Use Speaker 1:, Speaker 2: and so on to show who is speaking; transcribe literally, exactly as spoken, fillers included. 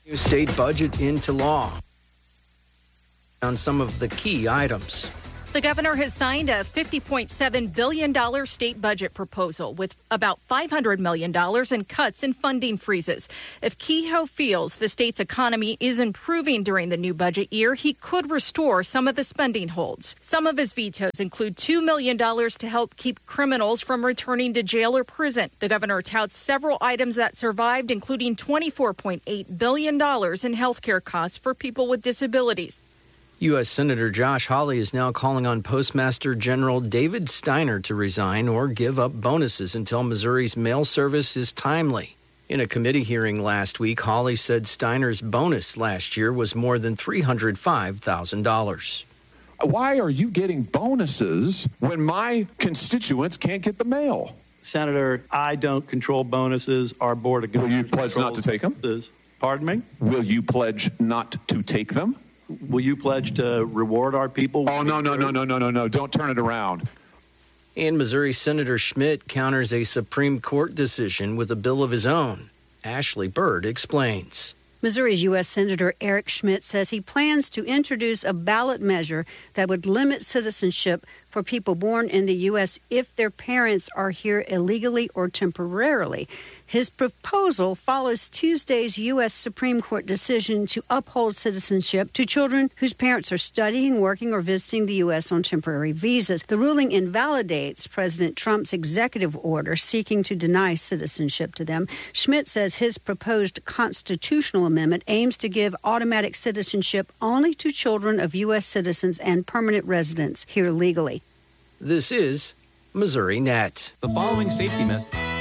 Speaker 1: New state budget into law on some of the key items.
Speaker 2: The governor has signed a fifty point seven billion dollars state budget proposal with about five hundred million dollars in cuts and funding freezes. If Kehoe feels the state's economy is improving during the new budget year, he could restore some of the spending holds. Some of his vetoes include two million dollars to help keep criminals from returning to jail or prison. The governor touts several items that survived, including twenty-four point eight billion dollars in health care costs for people with disabilities.
Speaker 1: U S. Senator Josh Hawley is now calling on Postmaster General David Steiner to resign or give up bonuses until Missouri's mail service is timely. In a committee hearing last week, Hawley said Steiner's bonus last year was more than three hundred five thousand dollars.
Speaker 3: Why are you getting bonuses when my constituents can't get the mail?
Speaker 4: Senator, I don't control bonuses. Our board of governors.
Speaker 3: Will you pledge not to take them?
Speaker 4: Pardon me?
Speaker 3: Will you pledge not to take them?
Speaker 4: Will you pledge to reward our people?
Speaker 3: Oh, no, no, no, no, no, no, no. Don't turn it around.
Speaker 1: And Missouri Senator Schmidt counters a Supreme Court decision with a bill of his own. Ashley Bird explains.
Speaker 5: Missouri's U S. Senator Eric Schmidt says he plans to introduce a ballot measure that would limit citizenship for people born in the U S if their parents are here illegally or temporarily. His proposal follows Tuesday's U S. Supreme Court decision to uphold citizenship to children whose parents are studying, working, or visiting the U S on temporary visas. The ruling invalidates President Trump's executive order seeking to deny citizenship to them. Schmidt says his proposed constitutional amendment aims to give automatic citizenship only to children of U S citizens and permanent residents here legally.
Speaker 1: This is Missouri Net.
Speaker 6: The following safety message.